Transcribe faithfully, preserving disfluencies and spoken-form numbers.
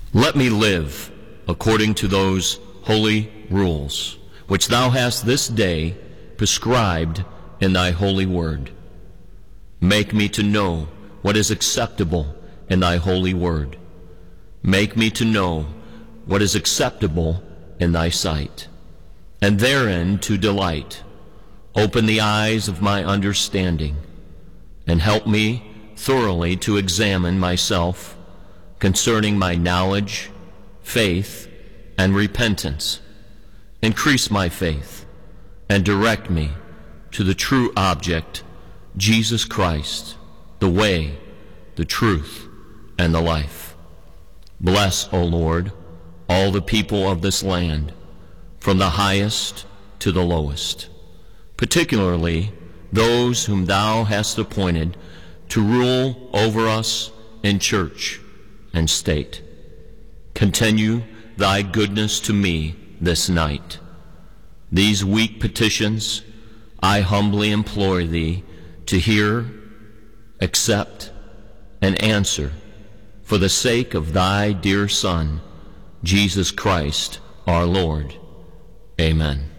Let me live according to those holy rules, which thou hast this day prescribed in thy holy word. Make me to know what is acceptable in thy holy word. Make me to know what is acceptable in thy sight, and therein to delight. Open the eyes of my understanding, and help me thoroughly to examine myself concerning my knowledge, faith, and repentance. Increase my faith, and direct me to the true object, Jesus Christ, the way, the truth, and the life. Bless, O Lord, all the people of this land, from the highest to the lowest, particularly those whom thou hast appointed to rule over us in church and state. Continue thy goodness to me this night. These weak petitions I humbly implore thee to hear, accept, and answer for the sake of thy dear Son, Jesus Christ our Lord. Amen.